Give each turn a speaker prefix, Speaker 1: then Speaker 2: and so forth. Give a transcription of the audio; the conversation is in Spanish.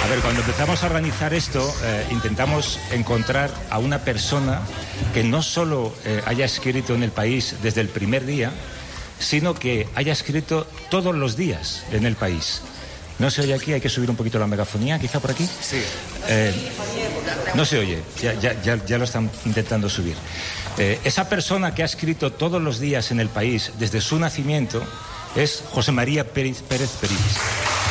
Speaker 1: A ver, cuando empezamos a organizar esto, intentamos encontrar a una persona que no solo haya escrito en El País desde el primer día, sino que haya escrito todos los días en El País. No se oye aquí, hay que subir un poquito la megafonía, quizá por aquí.
Speaker 2: Sí.
Speaker 1: No se oye, ya lo están intentando subir. Esa persona que ha escrito todos los días en El País desde su nacimiento es José María Pérez Perillis.